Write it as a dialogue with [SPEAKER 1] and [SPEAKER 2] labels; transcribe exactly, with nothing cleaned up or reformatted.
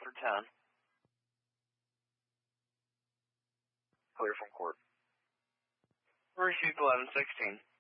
[SPEAKER 1] for ten. Clear from court. Received eleven sixteen.